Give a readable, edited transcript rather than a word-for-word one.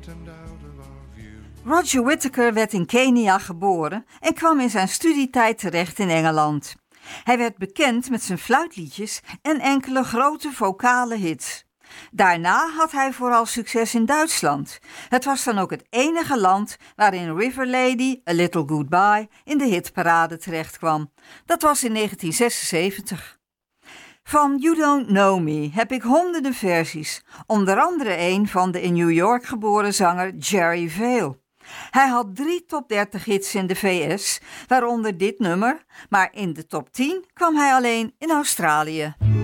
Roger Whittaker werd in Kenia geboren en kwam in zijn studietijd terecht in Engeland. Hij werd bekend met zijn fluitliedjes en enkele grote vocale hits. Daarna had hij vooral succes in Duitsland. Het was dan ook het enige land waarin River Lady, A Little Goodbye, in de hitparade terechtkwam. Dat was in 1976. Van You Don't Know Me heb ik honderden versies, onder andere een van de in New York geboren zanger Jerry Vale. Hij had 3 top 30 hits in de VS, waaronder dit nummer, maar in de top 10 kwam hij alleen in Australië.